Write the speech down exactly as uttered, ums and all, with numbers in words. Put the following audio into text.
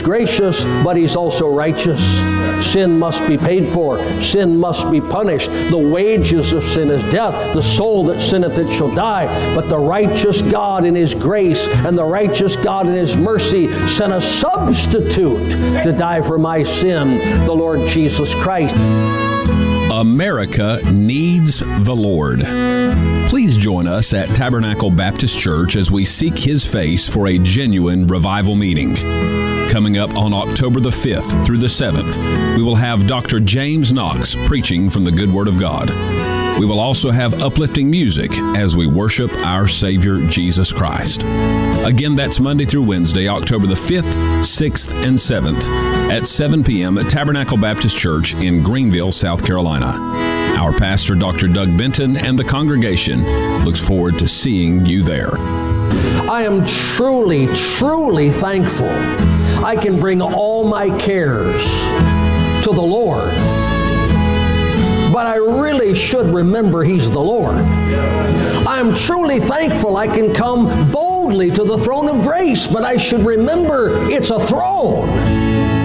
gracious, but He's also righteous. Sin must be paid for. Sin must be punished. The wages of sin is death. The soul that sinneth, it shall die. But the righteous God in His grace and the righteous God in His mercy sent a substitute to die for my sin, the Lord Jesus Christ. America needs the Lord. Please join us at Tabernacle Baptist Church as we seek His face for a genuine revival meeting. Coming up on October the fifth through the seventh, we will have Doctor James Knox preaching from the good Word of God. We will also have uplifting music as we worship our Savior, Jesus Christ. Again, that's Monday through Wednesday, October the fifth, sixth, and seventh at seven p.m. at Tabernacle Baptist Church in Greenville, South Carolina. Our pastor, Doctor Doug Benton, and the congregation looks forward to seeing you there. I am truly, truly thankful I can bring all my cares to the Lord. But I really should remember He's the Lord. I am truly thankful I can come boldly to the throne of grace, but I should remember it's a throne.